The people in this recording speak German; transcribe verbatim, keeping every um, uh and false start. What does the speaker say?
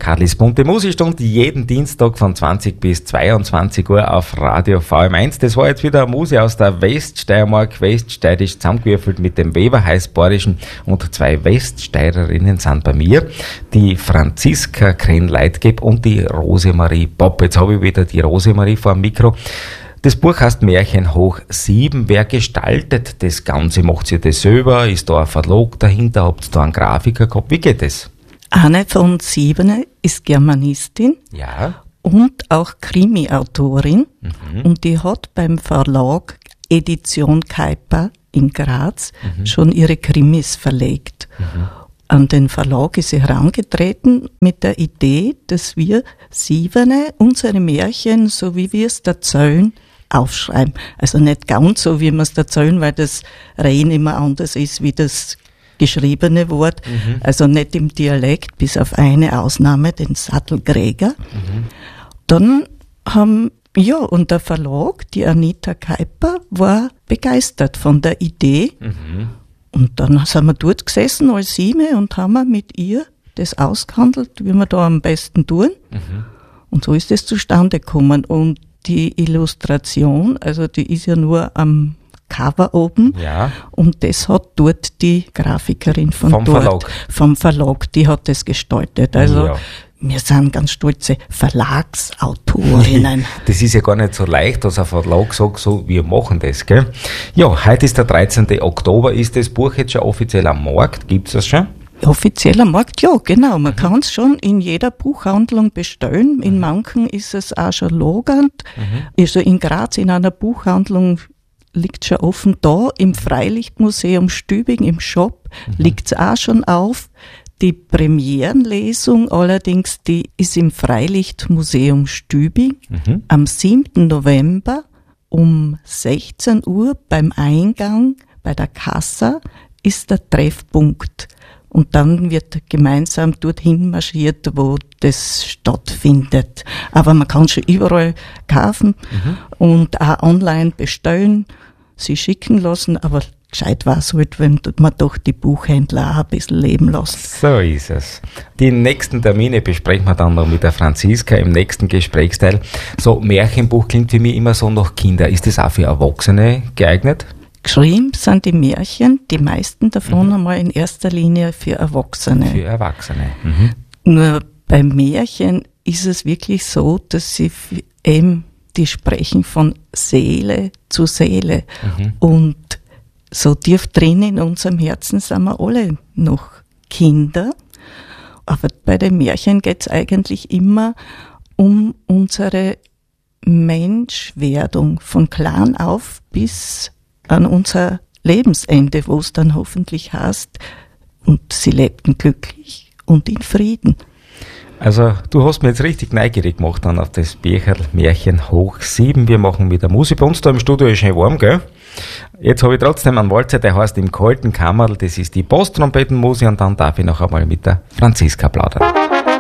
Karlis bunte Musikstunde, jeden Dienstag von zwanzig bis zweiundzwanzig Uhr auf Radio V M eins. Das war jetzt wieder eine Musik aus der Weststeiermark, weststeirisch zusammengewürfelt mit dem Weber Heißborischen, und zwei Weststeirerinnen sind bei mir, die Franziska Krenn-Leitgeb und die Rosemarie Popp. Jetzt habe ich wieder die Rosemarie vor dem Mikro. Das Buch heißt Märchen hoch sieben. Wer gestaltet das Ganze? Macht sie das selber? Ist da ein Verlag dahinter? Habt ihr da einen Grafiker gehabt? Wie geht das? Anne von Siebene ist Germanistin, ja, und auch Krimi-Autorin. Mhm. Und die hat beim Verlag Edition Kuiper in Graz mhm. schon ihre Krimis verlegt. Mhm. An den Verlag ist sie herangetreten mit der Idee, dass wir Siebene, unsere Märchen, so wie wir es erzählen, aufschreiben. Also nicht ganz so, wie wir es erzählen, weil das Reden immer anders ist wie das geschriebene Wort. Mhm. Also nicht im Dialekt, bis auf eine Ausnahme, den Sattelgräger. Mhm. Dann haben, ja, und der Verlag, die Anita Kuiper, war begeistert von der Idee. Mhm. Und dann sind wir dort gesessen als sieben und haben wir mit ihr das ausgehandelt, wie wir da am besten tun. Mhm. Und so ist es zustande gekommen. Und die Illustration, also die ist ja nur am Cover oben. Ja. Und das hat dort die Grafikerin von vom dort, Verlag. vom Verlag, die hat das gestaltet. Also ja. Wir sind ganz stolze Verlagsautorinnen. Das ist ja gar nicht so leicht, dass ein Verlag sagt, so, wir machen das, gell? Ja, heute ist der dreizehnten Oktober. Ist das Buch jetzt schon offiziell am Markt? Gibt's das schon? Offiziell am Markt, ja, genau. Man mhm. kann es schon in jeder Buchhandlung bestellen. In mhm. manchen ist es auch schon lagernd. Mhm. Also in Graz in einer Buchhandlung liegt schon offen. Da im Freilichtmuseum Stübing im Shop mhm. liegt es auch schon auf. Die Premierenlesung allerdings, die ist im Freilichtmuseum Stübing mhm. am siebten November um sechzehn Uhr beim Eingang bei der Kassa ist der Treffpunkt. Und dann wird gemeinsam dorthin marschiert, wo das stattfindet. Aber man kann schon überall kaufen mhm. und auch online bestellen, sie schicken lassen, aber gescheit war es halt, wenn man doch die Buchhändler auch ein bisschen leben lässt. So ist es. Die nächsten Termine besprechen wir dann noch mit der Franziska im nächsten Gesprächsteil. So, Märchenbuch klingt für mich immer so nach Kinder. Ist das auch für Erwachsene geeignet? Geschrieben sind die Märchen, die meisten davon mhm. einmal in erster Linie für Erwachsene. Für Erwachsene. Mhm. Nur bei Märchen ist es wirklich so, dass sie eben, die sprechen von Seele zu Seele. Mhm. Und so tief drin in unserem Herzen sind wir alle noch Kinder. Aber bei den Märchen geht es eigentlich immer um unsere Menschwerdung von klein auf bis an unser Lebensende, wo es dann hoffentlich heißt, und sie lebten glücklich und in Frieden. Also du hast mir jetzt richtig neugierig gemacht dann auf das Bücherl Märchen hoch sieben. Wir machen wieder Musik. Bei uns da im Studio ist schön warm, gell? Jetzt habe ich trotzdem einen Walzer, der heißt Im kalten Kammerl. Das ist die Posttrompetenmusik, und dann darf ich noch einmal mit der Franziska plaudern.